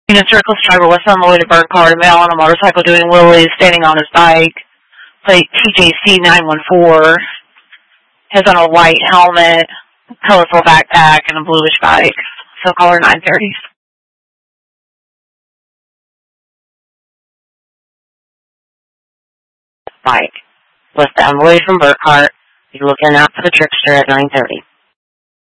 Union Circus driver was on the way to Burkhardt, a male on a motorcycle doing wheelies, standing on his bike. Plate TJC 914. Has on a white helmet, colorful backpack, and a bluish bike. So call her 930. Bike. Was on the way from Burkhardt. Be looking out for the trickster at 930.